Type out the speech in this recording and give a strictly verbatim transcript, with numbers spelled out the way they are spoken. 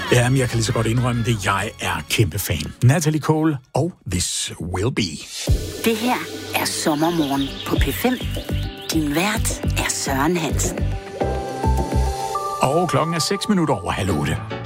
Ja, men jeg kan lige så godt indrømme det. Jeg er kæmpe fan. Natalie Cole og This Will Be. Det her er Sommermorgen på P fem. Din vært er Søren Hansen. Og klokken er seks minutter over halv otte.